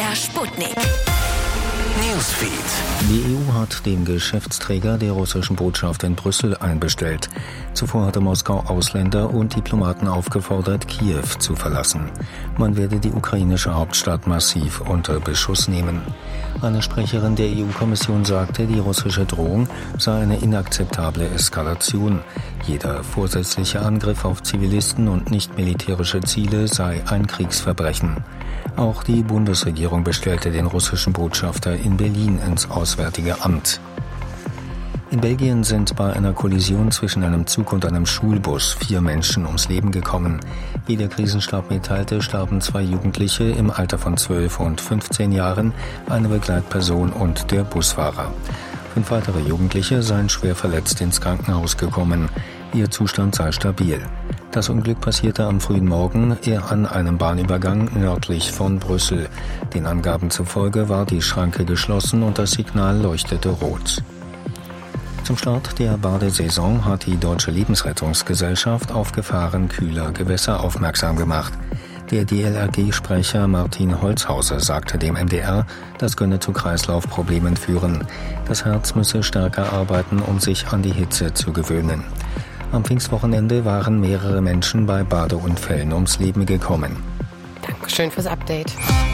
MDR Sputnik. Newsfeed. Die EU hat den Geschäftsträger der russischen Botschaft in Brüssel einbestellt. Zuvor hatte Moskau Ausländer und Diplomaten aufgefordert, Kiew zu verlassen. Man werde die ukrainische Hauptstadt massiv unter Beschuss nehmen. Eine Sprecherin der EU-Kommission sagte, die russische Drohung sei eine inakzeptable Eskalation. Jeder vorsätzliche Angriff auf Zivilisten und nicht militärische Ziele sei ein Kriegsverbrechen. Auch die Bundesregierung bestellte den russischen Botschafter in Berlin ins Auswärtige Amt. In Belgien sind bei einer Kollision zwischen einem Zug und einem Schulbus 4 Menschen ums Leben gekommen. Wie der Krisenstab mitteilte, starben 2 Jugendliche im Alter von 12 und 15 Jahren, eine Begleitperson und der Busfahrer. 5 weitere Jugendliche seien schwer verletzt ins Krankenhaus gekommen. Ihr Zustand sei stabil. Das Unglück passierte am frühen Morgen an einem Bahnübergang nördlich von Brüssel. Den Angaben zufolge war die Schranke geschlossen und das Signal leuchtete rot. Zum Start der Badesaison hat die Deutsche Lebensrettungsgesellschaft auf Gefahren kühler Gewässer aufmerksam gemacht. Der DLRG-Sprecher Martin Holzhauser sagte dem MDR, das könne zu Kreislaufproblemen führen. Das Herz müsse stärker arbeiten, um sich an die Hitze zu gewöhnen. Am Pfingstwochenende waren mehrere Menschen bei Badeunfällen ums Leben gekommen. Dankeschön fürs Update.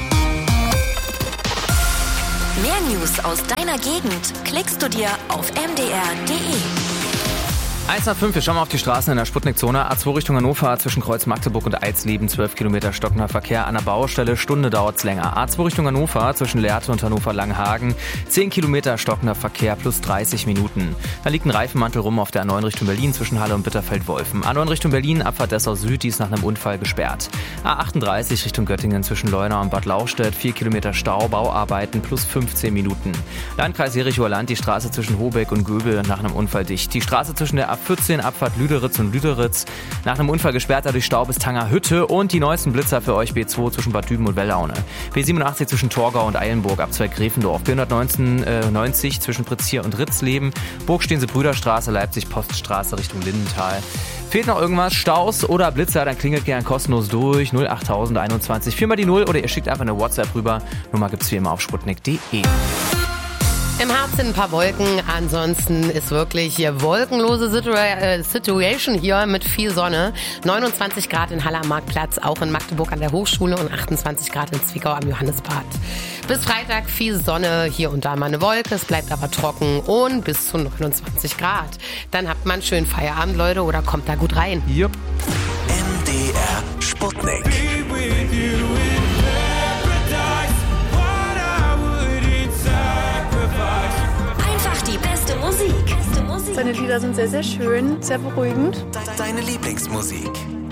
Mehr News aus deiner Gegend klickst du dir auf mdr.de. 1 nach 5, wir schauen mal auf die Straßen in der Sputnik-Zone. A2 Richtung Hannover zwischen Kreuz Magdeburg und Eisleben, 12 Kilometer stockender Verkehr an der Baustelle, Stunde dauert's länger. A2 Richtung Hannover zwischen Lehrte und Hannover-Langenhagen, 10 Kilometer stockender Verkehr plus 30 Minuten. Da liegt ein Reifenmantel rum auf der A9 Richtung Berlin zwischen Halle und Bitterfeld-Wolfen. A9 Richtung Berlin, Abfahrt Dessau Süd, die ist nach einem Unfall gesperrt. A38 Richtung Göttingen zwischen Leuna und Bad Lauchstädt, 4 Kilometer Stau, Bauarbeiten plus 15 Minuten. Landkreis Jerichoer Land, die Straße zwischen Hobeck und Göbel nach einem Unfall dicht. Die Straße zwischen der A14 Abfahrt Lüderitz und Lüderitz nach einem Unfall gesperrt, dadurch Stau bis Tangerhütte und die neuesten Blitzer für euch B2 zwischen Bad Düben und Wellaune. B87 zwischen Torgau und Eilenburg, Abzweig Gräfendorf, B190 zwischen Pritzkirch und Ritzleben, Burgsteense Brüderstraße, Leipzig Poststraße Richtung Lindenthal. Fehlt noch irgendwas, Staus oder Blitzer, dann klingelt gern kostenlos durch 08021 4 mal die 0 oder ihr schickt einfach eine WhatsApp rüber. Nummer gibt's wie immer auf sputnik.de. Im Harz sind ein paar Wolken, ansonsten ist wirklich hier wolkenlose Situation hier mit viel Sonne. 29 Grad in Halle am Marktplatz, auch in Magdeburg an der Hochschule und 28 Grad in Zwickau am Johannesbad. Bis Freitag viel Sonne, hier und da mal eine Wolke, es bleibt aber trocken und bis zu 29 Grad. Dann habt man schön Feierabend, Leute, oder kommt da gut rein. Yep. MDR Sputnik. Die beste Musik. Seine Lieder sind sehr, sehr schön, sehr beruhigend. Deine Lieblingsmusik.